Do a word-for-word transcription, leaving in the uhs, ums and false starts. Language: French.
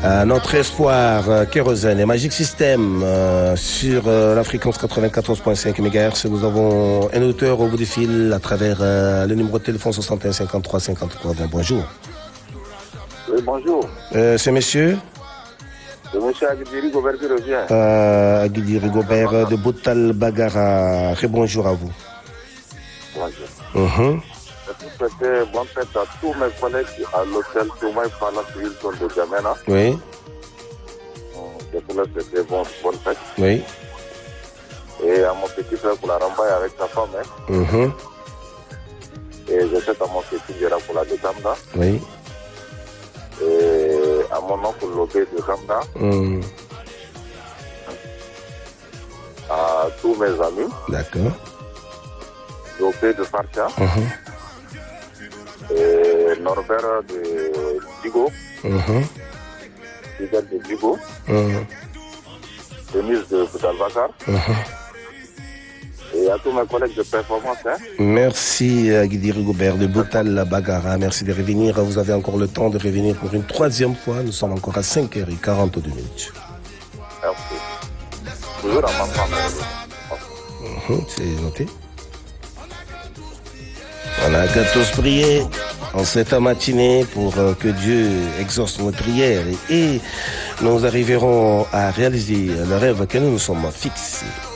Euh, notre espoir, euh, Kérosène et Magic System euh, sur euh, la fréquence quatre-vingt-quatorze virgule cinq mégahertz. Nous avons un auteur au bout du fil à travers euh, le numéro de téléphone soixante et un cinquante-trois cinquante-trois vingt. Bonjour. Oui, bonjour. Euh, c'est monsieur C'est monsieur Aguidi Rigobert qui revient. euh, Aguidi Rigobert de Boutal Bagara. Très bonjour à vous. Bonjour. Uh-huh. Je souhaite bonne fête à tous mes collègues à l'hôtel Toumaï Palace Hilton de Djamena. Oui. Je voulais souhaiter bon, bonne fête. Oui. Et à mon petit frère pour la Rambaye avec sa femme. Hein. Uh-huh. Et je souhaite à mon petit Gérard pour la Détamda. Oui. Et à mon oncle Lobé de Ramda. Uh-huh. À tous mes amis. D'accord. Lobé de Farcha. Uh-huh. Et Norbert de Digo. Uh-huh. Fidel de Digo. Uh-huh. Denise de Boudalbakar. Uh-huh. Et à tous mes collègues de performance. Hein. Merci Aguidi Rigobert de Boutal Bagara. Merci de revenir. Vous avez encore le temps de revenir pour une troisième fois. Nous sommes encore à cinq heures quarante-deux minutes. Merci. Toujours à ma femme. Uh-huh. C'est noté. On a qu'à tous prier en cette matinée pour que Dieu exauce nos prières et nous arriverons à réaliser le rêve que nous nous sommes fixés.